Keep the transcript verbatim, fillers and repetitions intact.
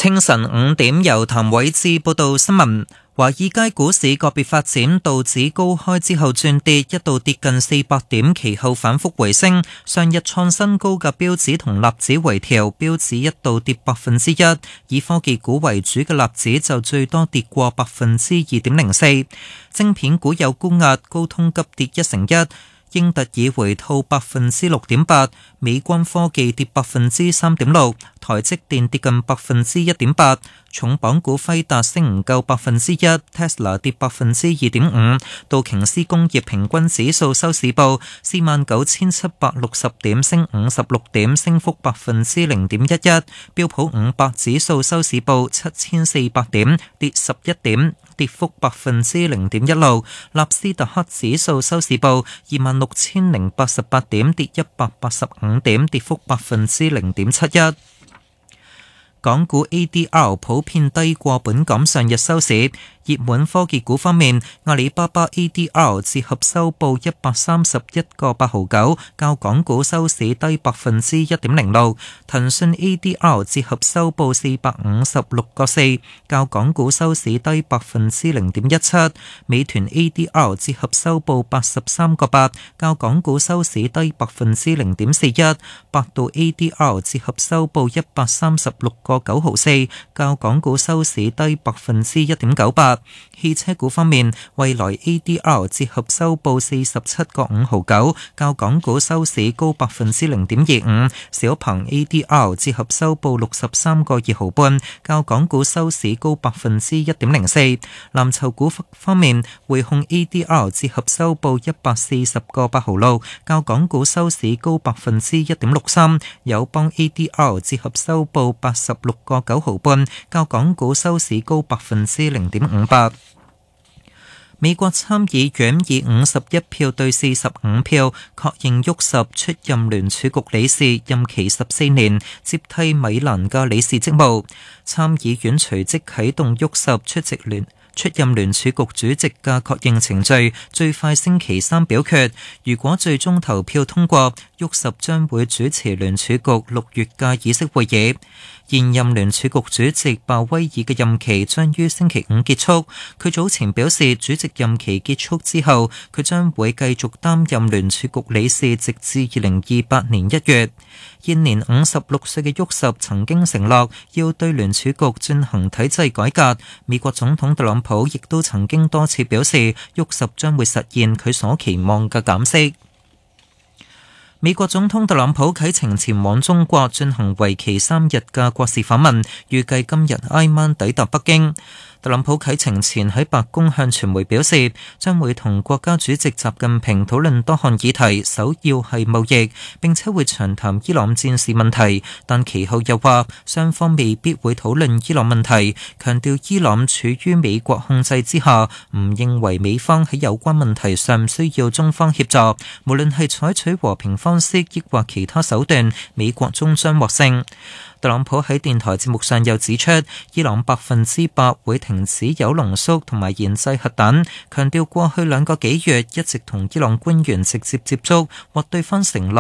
清晨五點，由譚偉志報道新聞。華爾街股市個別發展，道指高開之後轉跌，一度跌近四百點，其後反覆回升。上日創新高嘅標指同納指回調，標指一度跌百分之一，以科技股為主嘅納指就最多跌過百分之二點零四。晶片股有沽壓，高通急跌一成一。英特爾回吐百分之六點八，美軍科技跌百分之三點六，台積電跌近百分之一點八，重磅股輝達升唔夠百分之一 ，Tesla 跌百分之二點五，道瓊斯工業平均指數收市報四萬九千七百六十點，升五十六點，升幅百分之零點一一，標普五百指數收市報七千四百點，跌十一點，跌幅百分之零點一六，納斯達克指數收市報二萬六千零八十八點，跌一百八十五點，跌幅百分之零點七一。港股 A D R 普遍低過本港上日收市。熱門科技股方面，阿里巴巴 A D R 折合收報一百三十一個八毫九，較港股收市低百分之一點零六。騰訊 A D R 折合收報四百五十六個四，較港股收市低百分之零點一七。美團 A D R 折合收報八十三個八，較港股收市低百分之零點四一。百度 A D R 折合收報一百三十六個九毫四，較港股收市低百分之一點九八。汽車股方面，蔚來 A D R 折合收報四十七個五毫九，較港股收市高百分之零點二五。小鵬 A D R 折合收報六十三個二毫半，較港股收市高百分之一點零四。藍籌股方面，匯控 A D R 折合收報一百四十個八毫六，較港股收市高百分之一點六三。友邦 A D R 折合收報八十六個九毫半，較港股收市高百分之零點五八。美國參議院以五十一票對四十五票確認沃什出任聯儲局理事，任期十四年，接替米蘭嘅理事職務。參議院隨即啟動沃什出席聯出任聯儲局主席嘅確認程序，最快星期三表決。如果最終投票通過，沃什將會主持聯儲局六月嘅議息會議。現任聯儲局主席鮑威爾嘅任期將於星期五結束。佢早前表示，主席任期結束之後，佢將會繼續擔任聯儲局理事，直至二零二八年一月。現年五十六歲嘅沃什曾經承諾要對聯儲局進行體制改革。美國總統特朗普亦都曾經多次表示，沃什將會實現佢所期望嘅減息。美國總統特朗普啟程前往中國進行為期三日嘅國事訪問，預計今日挨晚抵達北京。特朗普啟程前喺白宮向傳媒表示，將會同國家主席習近平討論多項議題，首要係貿易，並且會長談伊朗戰事問題。但其後又話，雙方未必會討論伊朗問題，強調伊朗處於美國控制之下，唔認為美方喺有關問題上需要中方協助。無論係採取和平方式，抑或其他手段，美國終將獲勝。特朗普喺電台節目上又指出，伊朗百分之百會停止鈾濃縮同埋研製核彈，強調過去兩個幾月一直同伊朗官員直接接觸，或對方承諾